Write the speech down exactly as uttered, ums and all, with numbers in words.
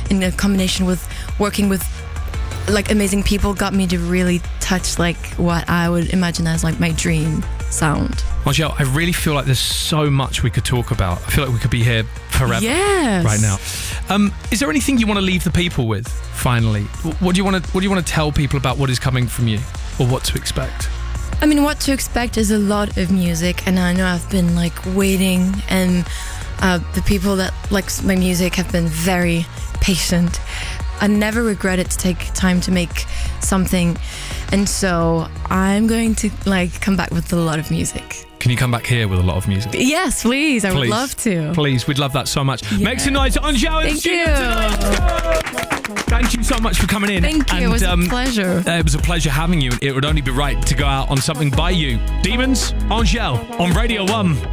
in a combination with working with like amazing people got me to really touch like what I would imagine as like my dream sound. Angèle, I really feel like there's so much we could talk about. I feel like we could be here forever Yes. right now. Um, is there anything you want to leave the people with, finally? What do you want to What do you want to tell people about what is coming from you, or what to expect? I mean, what to expect is a lot of music, and I know I've been like waiting, and uh, the people that like my music have been very patient. I never regretted to take time to make something, and so I'm going to like come back with a lot of music. Can you come back here with a lot of music? Yes, please. I Please. would love to. Please, we'd love that so much. Yeah. Make some noise, Angèle. Thank you. Thank you so much for coming in. Thank you. And, it was um, a pleasure. Uh, it was a pleasure having you. It would only be right to go out on something by you. Demons, Angèle on Radio one.